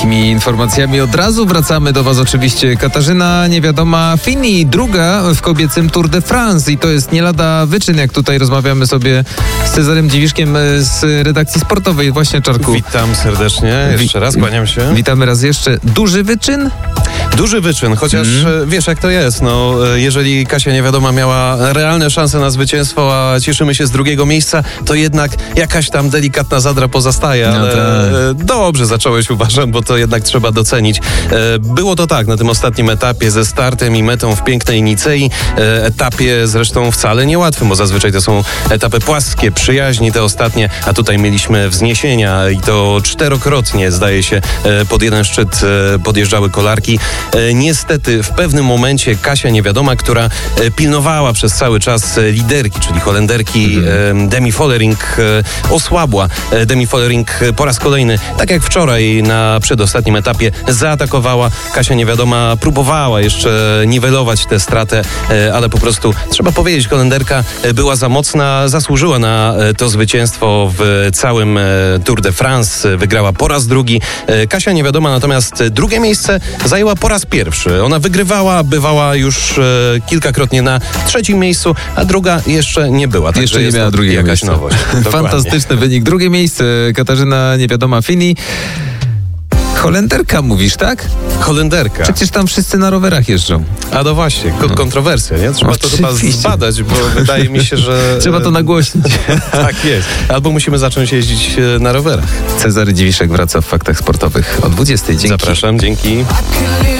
takimi informacjami od razu wracamy do Was oczywiście. Katarzyna Niewiadoma Fini, druga w kobiecym Tour de France i to jest nie lada wyczyn, jak tutaj rozmawiamy sobie z Cezarym Dziwiszkiem z redakcji sportowej. Właśnie, Czarku. Witam serdecznie, jeszcze raz kłaniam się. Witamy raz jeszcze. Duży wyczyn? Duży wyczyn, chociaż wiesz jak to jest, no jeżeli Kasia Niewiadoma miała realne szanse na zwycięstwo, a cieszymy się z drugiego miejsca, to jednak jakaś tam delikatna zadra pozostaje, ale dobrze zacząłeś, uważam, bo to jednak trzeba docenić. Było to tak na tym ostatnim etapie ze startem i metą w pięknej Nicei, etapie zresztą wcale niełatwym, bo zazwyczaj to są etapy płaskie, przyjaźni te ostatnie, a tutaj mieliśmy wzniesienia i to 4-krotnie, zdaje się, pod jeden szczyt podjeżdżały kolarki. Niestety w pewnym momencie Kasia Niewiadoma, która pilnowała przez cały czas liderki, czyli Holenderki Demi Vollering, osłabła. Demi Vollering po raz kolejny, tak jak wczoraj na przedostatnim etapie, zaatakowała. Kasia Niewiadoma próbowała jeszcze niwelować tę stratę, ale po prostu trzeba powiedzieć, Holenderka była za mocna, zasłużyła na to zwycięstwo w całym Tour de France. Wygrała po raz drugi. Kasia Niewiadoma natomiast drugie miejsce zajęła po raz pierwszy. Ona wygrywała, bywała już kilkakrotnie na trzecim miejscu, a druga jeszcze nie była. Także jeszcze nie miała drugiego jakaś miejsca. nowość. Fantastyczny wynik. Drugie miejsce Katarzyna Niewiadoma Fini. Holenderka mówisz, tak? Holenderka. Przecież tam wszyscy na rowerach jeżdżą. A no właśnie, kontrowersja, nie? Trzeba to chyba zbadać, bo wydaje mi się, że... Trzeba to nagłośnić. Tak jest. Albo musimy zacząć jeździć na rowerach. Cezary Dziwiszek wraca w Faktach Sportowych o 20:00. Dzięki. Zapraszam, dzięki.